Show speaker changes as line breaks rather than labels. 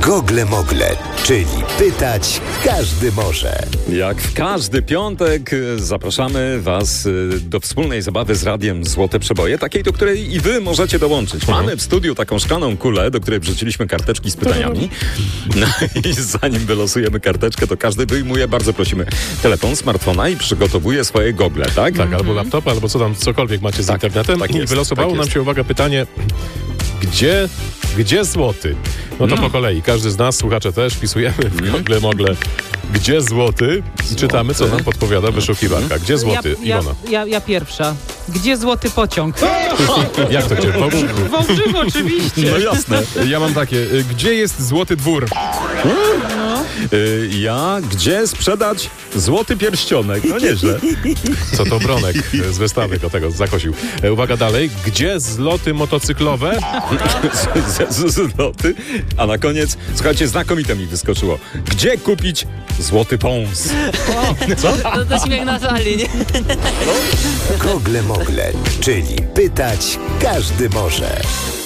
Gogle Mogle, czyli pytać każdy może.
Jak w każdy piątek zapraszamy Was do wspólnej zabawy z Radiem Złote Przeboje, takiej, do której i Wy możecie dołączyć. Mamy w studiu taką szklaną kulę, do której wrzuciliśmy karteczki z pytaniami. No i zanim wylosujemy karteczkę, to każdy wyjmuje, bardzo prosimy, telefon, smartfona i przygotowuje swoje gogle, tak?
Tak, albo laptopa, albo cokolwiek macie z internetem.
Tak
I
jest,
wylosowało
tak
nam
jest.
się, uwaga, pytanie, gdzie złoty? No to po kolei. Każdy z nas, słuchacze też, wpisujemy w Gogle Mogle, gdzie złoty? I czytamy, co nam podpowiada wyszukiwarka. Gdzie złoty? Iwona.
Ja pierwsza. Gdzie złoty pociąg?
Jak to cię?
W Wałbrzychu oczywiście.
No jasne.
Ja mam takie, gdzie jest złoty dwór?
Gdzie sprzedać złoty pierścionek? No nieźle.
Co to Bronek z wystawy go tego zakosił. Uwaga dalej, gdzie zloty motocyklowe?
Zloty. A na koniec, słuchajcie, znakomite mi wyskoczyło. Gdzie kupić złoty pąs?
To śmiech na sali, nie?
Gogle Mogle, czyli pytać każdy może.